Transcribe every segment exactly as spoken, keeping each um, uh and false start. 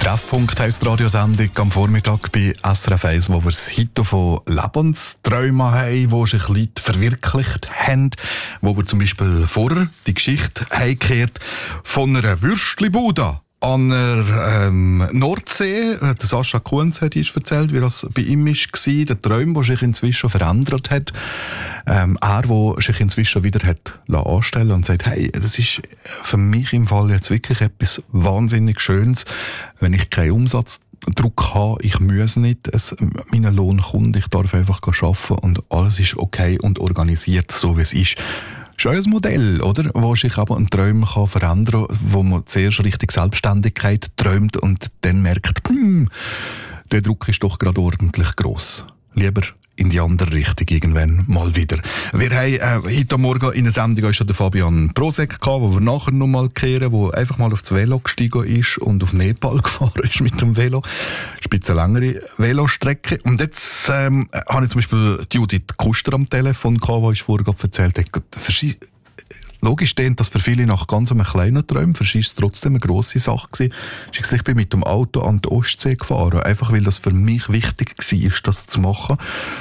Treffpunkt heisst die Radiosendung am Vormittag bei S R F eins, wo wir das Hito von Lebensträumen haben, die sich Leute verwirklicht haben, wo wir zum Beispiel vorher die Geschichte haben gehört von einer Würstlibude an der ähm, Nordsee. Der Sascha Kunz hat uns erzählt, wie das bei ihm war. Der Traum, der sich inzwischen verändert hat. Ähm, er, der sich inzwischen wieder hat anstellen und sagt, hey, das ist für mich im Fall jetzt wirklich etwas wahnsinnig Schönes, wenn ich keinen Umsatzdruck habe, ich muss nicht, es, mein Lohn kommt, ich darf einfach arbeiten und alles ist okay und organisiert, so wie es ist. Das ist auch ein Modell, oder? Wo sich aber ein Traum kann verändern kann, wo man zuerst richtig Selbstständigkeit träumt und dann merkt, hm, der Druck ist doch gerade ordentlich gross. Lieber in die andere Richtung irgendwann mal wieder. Wir haben äh, heute Morgen in der Sendung schon den Fabian Prosek gehabt, wo wir nachher noch mal kehren, der einfach mal aufs Velo gestiegen ist und auf Nepal gefahren ist mit dem Velo. Spitze längere Velostrecke. Und jetzt ähm, habe ich zum Beispiel Judith Kuster am Telefon gehabt, die ich vorher gerade erzählt habe. Logisch stimmt, dass für viele nach ganz einem kleinen Träumen, für sie ist es trotzdem eine grosse Sache gewesen. Ich bin mit dem Auto an die Ostsee gefahren, einfach weil das für mich wichtig war, das zu machen.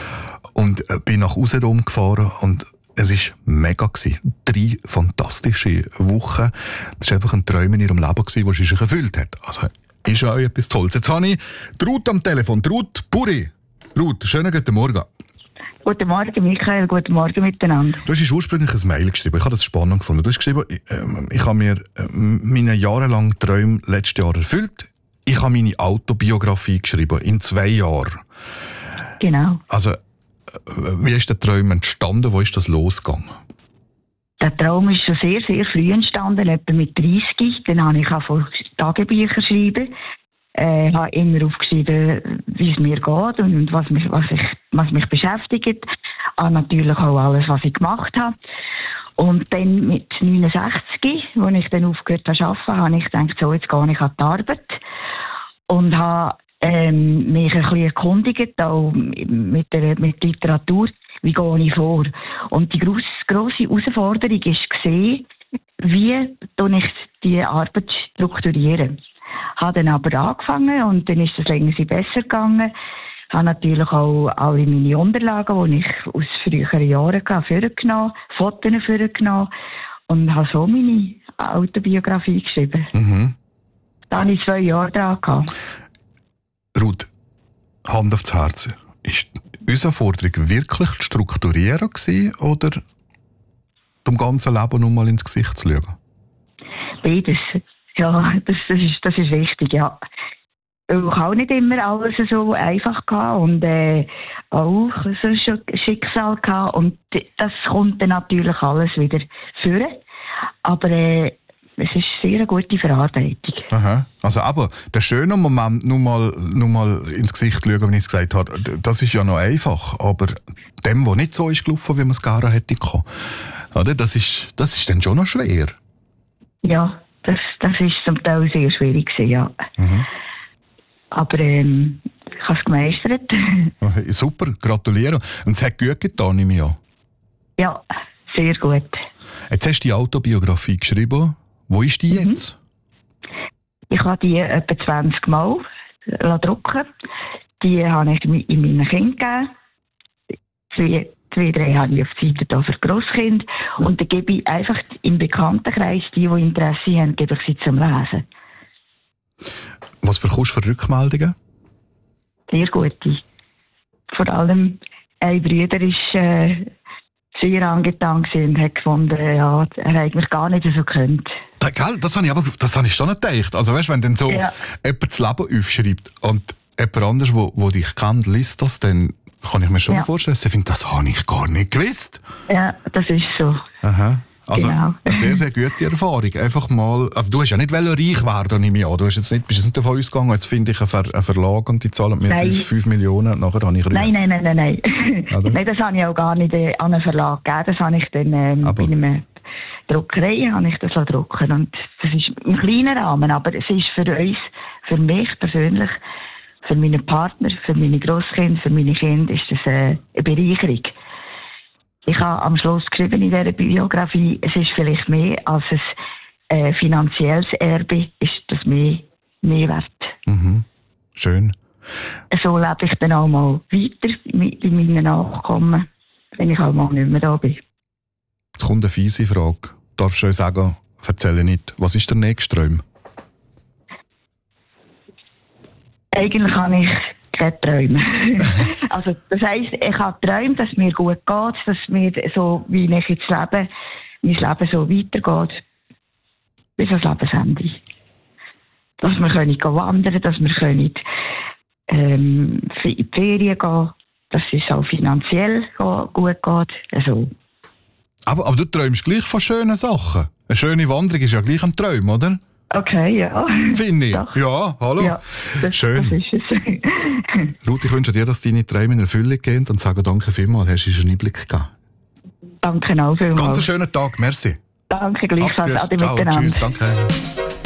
Und bin nach Usedom gefahren und es war mega gewesen. Drei fantastische Wochen. Das war einfach ein Traum in ihrem Leben gewesen, das sie sich erfüllt hat. Also, ist auch etwas Tolles. Jetzt habe ich die Ruth am Telefon. Die Ruth Puri. Ruth, schönen guten Morgen. Guten Morgen, Michael. Guten Morgen miteinander. Du hast ursprünglich ein Mail geschrieben. Ich habe das spannend gefunden. Du hast geschrieben, ich, äh, ich habe mir äh, meine jahrelangen Träume letztes Jahr erfüllt. Ich habe meine Autobiografie geschrieben, in zwei Jahren. Genau. Also, äh, wie ist der Traum entstanden? Wo ist das losgegangen? Der Traum ist schon sehr, sehr früh entstanden, etwa mit dreißig. Dann habe ich auch Tagebücher schreiben. Ich äh, habe immer aufgeschrieben, wie es mir geht und was mich, was ich, was mich beschäftigt. Auch natürlich auch alles, was ich gemacht habe. Und dann mit neunundsechzig, als ich dann aufgehört habe zu arbeiten, habe ich gedacht, so, jetzt gehe ich an die Arbeit. Und habe ähm, mich ein bisschen erkundigt, auch mit der mit Literatur, wie gehe ich vor. Und die grosse, grosse Herausforderung war, wie tue ich die Arbeit strukturieren. Habe dann aber angefangen und dann ist es länger besser gegangen. Ich habe natürlich auch alle meine Unterlagen, die ich aus früheren Jahren vorgenommen habe, Fotos vorgenommen und habe so meine Autobiografie geschrieben. Mhm. Da hatte ich zwei Jahre dran gehabt. Ruth, Hand aufs Herz. Ist unsere Forderung wirklich zu strukturieren gewesen, oder dem ganzen Leben noch mal ins Gesicht zu schauen? Beides. Ja, das, das, ist, das ist wichtig, ja. Ich habe auch nicht immer alles so einfach gehabt und äh, auch so ein Schicksal gehabt und das kommt dann natürlich alles wieder führen. Aber äh, es ist sehr eine gute Verarbeitung. Aha. Also aber der schöne Moment, nur mal, nur mal ins Gesicht schauen, wenn ich es gesagt habe, das ist ja noch einfach, aber dem, wo nicht so ist gelaufen, wie man es gerne hätte können, oder? Das ist, das ist dann schon noch schwer. Ja. Das, das ist zum Teil sehr schwierig gewesen, ja. Mhm. Aber ähm, ich habe es gemeistert. Okay, super, gratuliere. Und es hat gut getan, nehme ich an. Ja, sehr gut. Jetzt hast du die Autobiografie geschrieben. Wo ist die jetzt? Mhm. Ich habe die etwa zwanzig Mal drucken. Die habe ich in meinen Kindern gegeben. Zwei, drei habe ich auf die Seite da für Grosskind. Und dann gebe ich einfach im Bekanntenkreis, die, die Interesse haben, gebe ich sie zum Lesen. Was bekommst du für Rückmeldungen? Sehr gute. Vor allem ein Bruder ist äh, sehr angetan und hat gefunden, ja, er hat mich gar nicht so gekannt. Da, gell, das habe ich aber das habe ich schon nicht gedacht. Also weißt, wenn dann so ja. jemand das Leben aufschreibt und jemand anderes, wo, wo dich kennt, liest das, dann kann ich mir schon ja. vorstellen, ich finde, das habe ich gar nicht gewusst. Ja, das ist so. Aha. Also genau. Eine sehr, sehr gute Erfahrung. Einfach mal, also du hast ja nicht reich werden, nehme ich an. Du hast jetzt nicht, bist jetzt nicht davon ausgegangen, jetzt finde ich einen, Ver, einen Verlag und die zahlen mir fünf Millionen und nachher habe ich Nein, nein, nein, nein, nein. Nein, das habe ich auch gar nicht äh, an einen Verlag gegeben. Das habe ich dann ähm, bei einer Druckerei habe ich das drucken. Und das ist im kleinen Rahmen, aber es ist für uns, für mich persönlich, für meinen Partner, für meine Grosskinder, für meine Kinder ist das äh, eine Bereicherung. Ich habe am Schluss geschrieben in dieser Biografie, es ist vielleicht mehr als ein äh, finanzielles Erbe, ist das mehr, mehr wert. Mhm. Schön. So lebe ich dann auch mal weiter mit meinen Nachkommen, wenn ich auch mal nicht mehr da bin. Jetzt kommt eine fiese Frage. Darfst du euch sagen, erzähle nicht, was ist der nächste Traum? Eigentlich habe ich keine Träume. Also, das heisst, ich habe Träume, dass mir gut geht, dass mir so, wie ich jetzt lebe, mein Leben so weitergeht, bis ans Lebensende. Dass wir können wandern, dass wir können, ähm, in die Ferien gehen, dass es auch finanziell gut geht. Also. Aber, aber du träumst gleich von schönen Sachen. Eine schöne Wanderung ist ja gleich ein Traum, oder? Okay, ja. Finde ich. Doch. Ja, hallo. Ja, das, schön. Das ist es. Ruth, ich wünsche dir, dass deine Träume in Erfüllung gehen und sage danke vielmals. Hast du uns einen Einblick gegeben? Danke auch vielmals. Ganz einen schönen Tag. Merci. Danke gleichfalls. Ade Ciao, miteinander. tschüss, danke.